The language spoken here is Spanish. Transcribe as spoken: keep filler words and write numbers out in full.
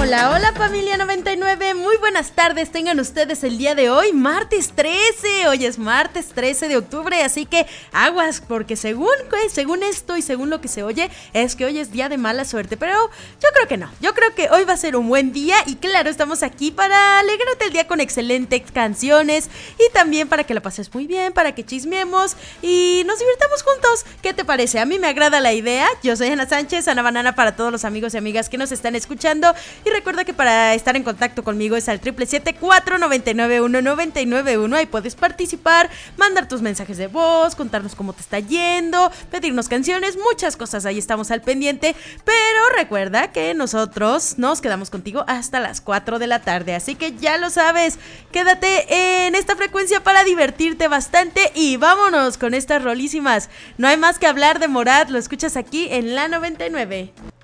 Hola, hola familia noventa y nueve, muy buenas tardes tengan ustedes el día de hoy, martes trece, hoy es martes trece de octubre, así que aguas, porque según, según esto y según lo que se oye, es que hoy es día de mala suerte, pero yo creo que no, yo creo que hoy va a ser un buen día y claro, estamos aquí para alegrarte el día con excelentes canciones y también para que la pases muy bien, para que chismeemos y nos divirtamos juntos. ¿Qué te parece? A mí me agrada la idea. Yo soy Ana Sánchez, Ana Banana para todos los amigos y amigas que nos están escuchando. Y recuerda que para estar en contacto conmigo es al siete siete siete, cuatro nueve nueve, uno nueve nueve uno. Ahí puedes participar, mandar tus mensajes de voz, contarnos cómo te está yendo, pedirnos canciones, muchas cosas. Ahí estamos al pendiente. Pero recuerda que nosotros nos quedamos contigo hasta las cuatro de la tarde. Así que ya lo sabes, quédate en esta frecuencia para divertirte bastante. Y vámonos con estas rolísimas. No hay más que hablar de Morat, lo escuchas aquí en la noventa y nueve.